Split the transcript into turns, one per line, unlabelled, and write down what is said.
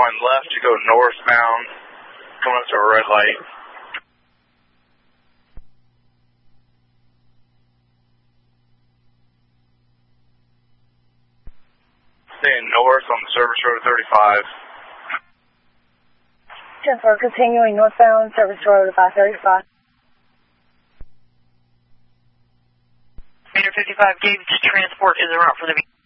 on left to go northbound, coming up to a red light. Staying north on the service road 35.
10-4, continuing northbound, service road 535.
Meter 55, gauge transport is en route for the